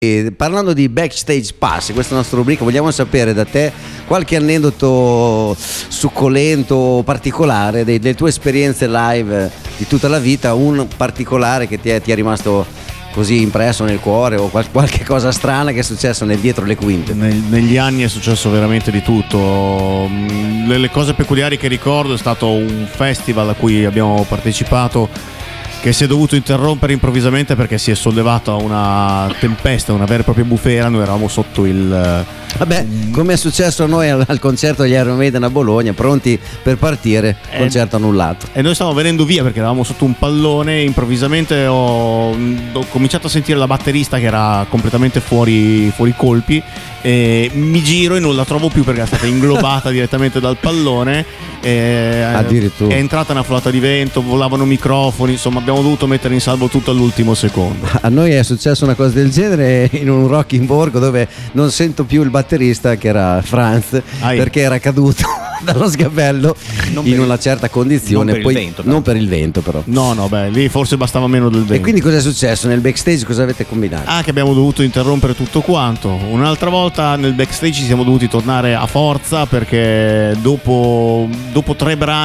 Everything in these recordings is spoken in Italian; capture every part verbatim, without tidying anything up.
E parlando di Backstage Pass, questa nostra rubrica, vogliamo sapere da te qualche aneddoto succolento, particolare dei, delle tue esperienze live di tutta la vita, un particolare che ti è, ti è rimasto così impresso nel cuore, o qual, qualche cosa strana che è successo nel dietro le quinte. Nel, negli anni è successo veramente di tutto. Le, le cose peculiari che ricordo è stato un festival a cui abbiamo partecipato che si è dovuto interrompere improvvisamente perché si è sollevata una tempesta, una vera e propria bufera. Noi eravamo sotto il... Vabbè, come è successo a noi al, al concerto degli Iron Maiden a Bologna, pronti per partire, e, concerto annullato. E noi stavamo venendo via perché eravamo sotto un pallone. Improvvisamente ho, ho cominciato a sentire la batterista che era completamente fuori, fuori colpi, e mi giro e non la trovo più perché è stata inglobata direttamente dal pallone. E addirittura è entrata una flotta di vento, volavano microfoni, insomma abbiamo dovuto mettere in salvo tutto all'ultimo secondo. A noi è successa una cosa del genere in un rock in borgo dove non sento più il batterista, che era Franz, Ai. perché era caduto dallo sgabello non in per, una certa condizione, non per poi il vento, però. non per il vento però. No, no, beh, lì forse bastava meno del vento. E quindi cosa è successo nel backstage? Cosa avete combinato? Ah, che abbiamo dovuto interrompere tutto quanto. Un'altra volta nel backstage ci siamo dovuti tornare a forza perché dopo, dopo tre brani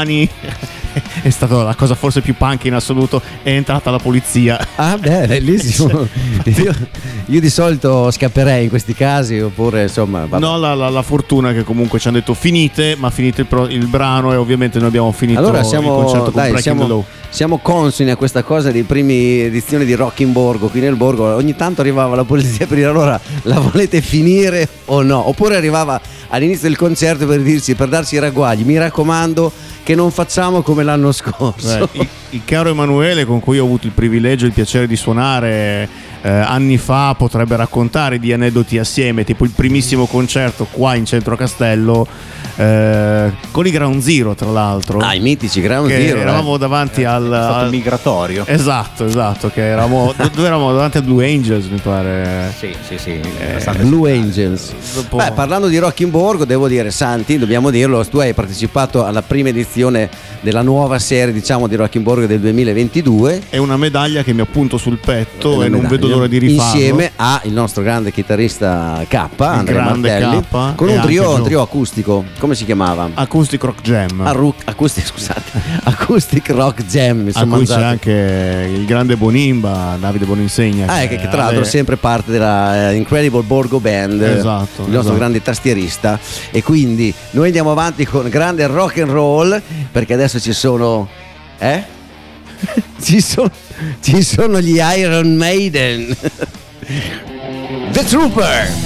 è stata la cosa forse più punk in assoluto, è entrata la polizia. Ah beh, bellissimo. io, io di solito scapperei in questi casi, oppure insomma vabbè. No, la, la, la fortuna è che comunque ci hanno detto finite, ma finite il, pro, il brano, e ovviamente noi abbiamo finito allora siamo, il concerto con dai, Breaking the Law. siamo, siamo consoni a questa cosa di primi edizioni di Rock in Borgo qui nel borgo. Ogni tanto arrivava la polizia per dire allora la volete finire o no, oppure arrivava all'inizio del concerto per dirci, per darci i ragguagli, mi raccomando che non facciamo come l'anno scorso. Eh, il, il caro Emanuele, con cui ho avuto il privilegio e il piacere di suonare eh, anni fa, potrebbe raccontare di aneddoti assieme, tipo il primissimo concerto qua in centro Castello eh, con i Ground Zero, tra l'altro. Ah, i mitici Ground che Zero. eravamo eh. davanti È al, stato al migratorio. Esatto, esatto, che eravamo dove eravamo davanti a Blue Angels, mi pare. Sì, sì, sì. Eh, Blue Angels. Dopo... Beh, parlando di Rock in Borgo, devo dire, Santi, dobbiamo dirlo, tu hai partecipato alla prima edizione della nuova serie, diciamo, di Rock in Borgo del duemilaventidue. È una medaglia che mi appunto sul petto e non medaglia, vedo l'ora di rifarlo. insieme a il nostro grande chitarrista K, Andrea grande Martelli, K, con e un anche trio, un Joe. trio acustico. Come si chiamava? Acoustic Rock Jam. Arru- Acoustic, scusate, Acoustic Rock Jam. Mi A sono cui c'è mangiato. anche il grande Bonimba, Davide Boninsegna. Ah, che, che tra l'altro è sempre parte della eh, Incredible Borgo Band, Esatto, il nostro esatto. grande tastierista. E quindi noi andiamo avanti con grande rock and roll, perché adesso ci sono eh? ci sono ci sono gli Iron Maiden. The Trooper.